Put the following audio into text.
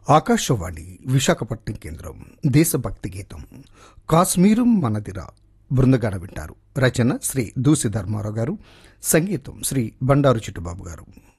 ఆకాశవాణి విశాఖపట్నం కేంద్రం దేశభక్తి గీతం కాశ్మీరం మనదిరా బృందగాన వింటారు. రచన శ్రీ దూసి ధర్మారావు గారు, సంగీతం శ్రీ బండారు చిట్టుబాబు గారు.